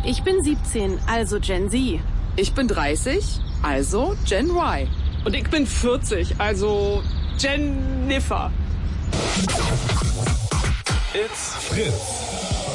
Ich bin 17, also Gen Z. Ich bin 30, also Gen Y. Und ich bin 40, also Jennifer. It's Fritz.